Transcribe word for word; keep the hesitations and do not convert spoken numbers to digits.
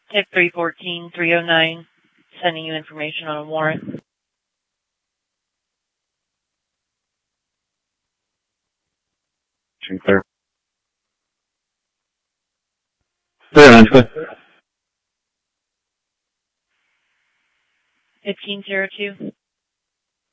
Tech three fourteen, three oh nine, sending you information on a warrant. Clear. Clear, on clear. fifteen oh two.